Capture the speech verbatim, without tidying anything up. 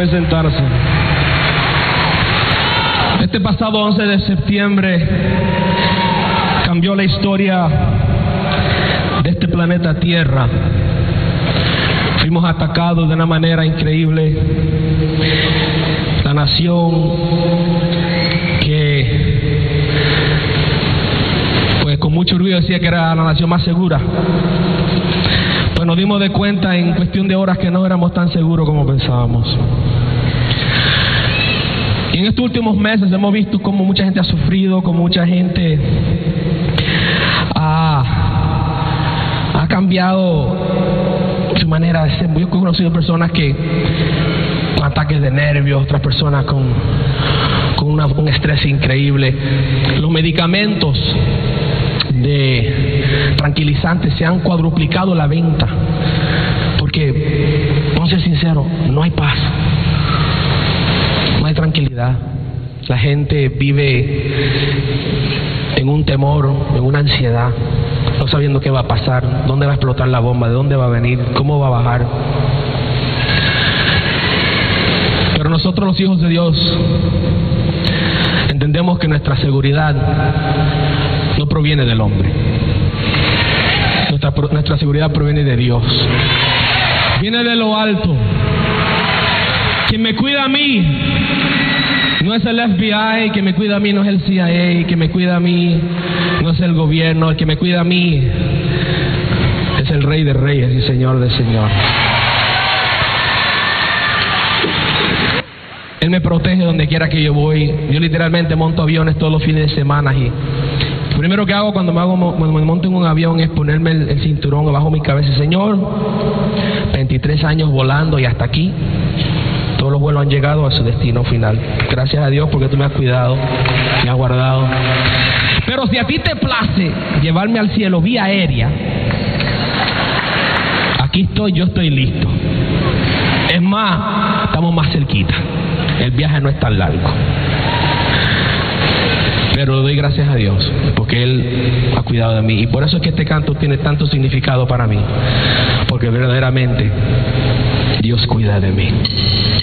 Pueden sentarse. Este pasado once de septiembre cambió la historia de este planeta Tierra. Fuimos atacados de una manera increíble. La nación que, pues con mucho orgullo decía que era la nación más segura, pues nos dimos de cuenta en cuestión de horas que no éramos tan seguros como pensábamos. Y en estos últimos meses hemos visto cómo mucha gente ha sufrido, cómo mucha gente ha, ha cambiado su manera de ser. Yo he conocido personas que con ataques de nervios, otras personas con, con una, un estrés increíble. Los medicamentos de tranquilizantes se han cuadruplicado la venta, porque, vamos a ser sinceros, no hay paz, no hay tranquilidad. La gente vive en un temor, en una ansiedad, no sabiendo qué va a pasar, dónde va a explotar la bomba, de dónde va a venir, cómo va a bajar. Pero nosotros, los hijos de Dios, entendemos que nuestra seguridad no proviene del hombre. Nuestra, nuestra seguridad proviene de Dios. Viene de lo alto. Quien me cuida a mí no es el F B I, que me cuida a mí no es el C I A, que me cuida a mí no es el gobierno, el que me cuida a mí es el Rey de Reyes y Señor de Señor. Él me protege donde quiera que yo voy. Yo literalmente monto aviones todos los fines de semana y lo primero que hago cuando me, hago, cuando me monto en un avión es ponerme el, el cinturón abajo de mi cabeza. Señor, veintitrés años volando y hasta aquí todos los vuelos han llegado a su destino final. Gracias a Dios porque tú me has cuidado, me has guardado. Pero si a ti te place llevarme al cielo vía aérea, aquí estoy, yo estoy listo. Es más, estamos más cerquita. El viaje no es tan largo. Pero le doy gracias a Dios porque Él ha cuidado de mí. Y por eso es que este canto tiene tanto significado para mí. Porque verdaderamente Dios cuida de mí.